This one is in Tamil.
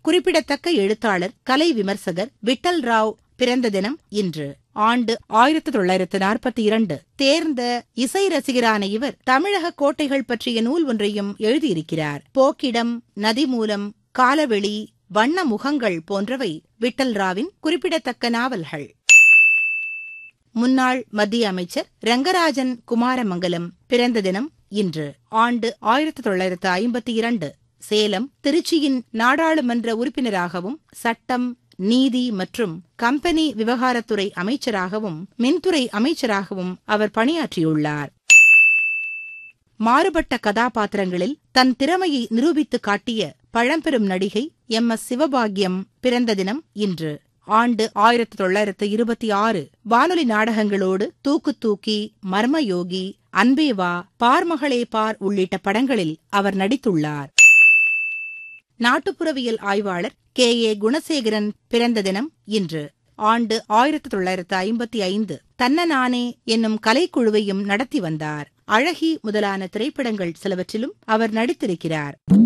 குறிப்பிடத்தக்க எழுத்தாளர், கலை விமர்சகர் விட்டல் ராவ் பிறந்த தினம் இன்று. ஆண்டு 1942. தேர்ந்த இசை ரசிகரான இவர் தமிழக கோட்டைகள் பற்றிய நூல் ஒன்றையும் எழுதியிருக்கிறார். போக்கிடம், நதிமூலம், காலவெளி, வண்ண முகங்கள் போன்றவை விட்டல் ராவின் குறிப்பிடத்தக்க நாவல்கள். முன்னாள் மத்திய அமைச்சர் ரங்கராஜன் குமாரமங்கலம் பிறந்த தினம் இன்று. ஆண்டு 1952. சேலம், திருச்சியின் நாடாளுமன்ற உறுப்பினராகவும், சட்டம், நீதி மற்றும் கம்பெனி விவகாரத்துறை அமைச்சராகவும், மின்துறை அமைச்சராகவும் அவர் பணியாற்றியுள்ளார். மாறுபட்ட கதாபாத்திரங்களில் தன் திறமையை நிரூபித்து காட்டிய பழம்பெரும் நடிகை எம்.எஸ். சிவபாக்கியம் பிறந்த தினம் இன்று. ஆண்டு 1926. வானொலி நாடகங்களோடு தூக்கு தூக்கி, மர்மயோகி, அன்பேவா, பார்மகளே பார் உள்ளிட்ட படங்களில் அவர் நடித்துள்ளார். நாட்டுப்புறவியல் ஆய்வாளர் கே.ஏ. குணசேகரன் பிறந்த தினம் இன்று. ஆண்டு 1955. தன்னநானே என்னும் கலைக்குழுவையும் நடத்தி வந்தார். அழகி முதலான திரைப்படங்கள் சிலவற்றிலும் அவர் நடித்திருக்கிறார்.